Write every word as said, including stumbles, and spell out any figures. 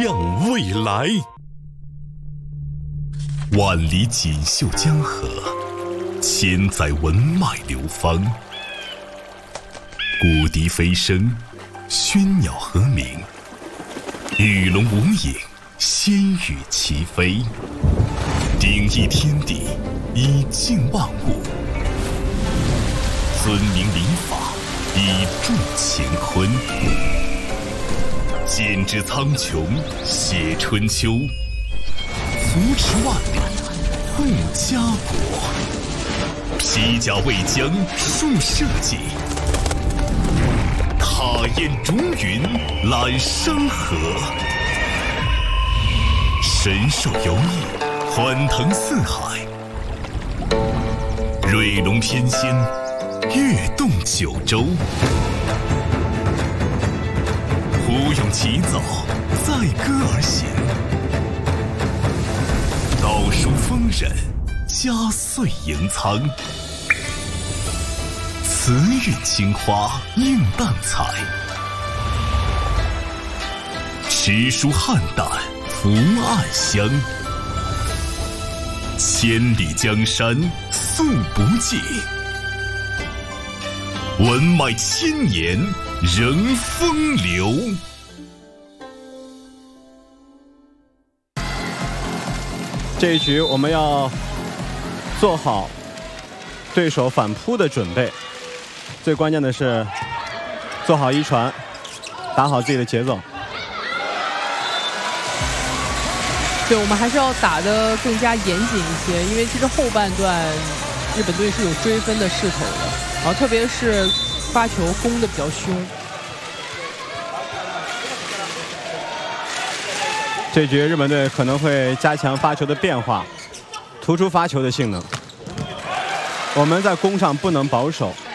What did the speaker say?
向未来。万里锦绣江河，千载文脉流芳。古笛飞声，喧鸟和鸣，与龙无影，仙羽齐飞。鼎益天地，以静万物；尊明礼法，以助乾坤。剑指苍穹，写春秋；扶持万里，护家国。披甲为将，树社稷；踏烟逐云，揽山河。神兽游弋，欢腾四海；瑞龙翩跹，跃动九州。胡勇起早，载歌而行；倒数丰稔，佳岁迎苍。慈韵青花映淡彩，持书汉胆福暗香。千里江山诉不尽，文脉千年仍风流。 这一局我们要做好对手反扑的准备，最关键的是做好一传，打好自己的节奏。 对，我们还是要打得更加严谨一些，因为其实后半段日本队是有追分的势头的，然后特别是发球攻得比较凶。 这局日本队可能会加强发球的变化，突出发球的性能。我们在攻上不能保守，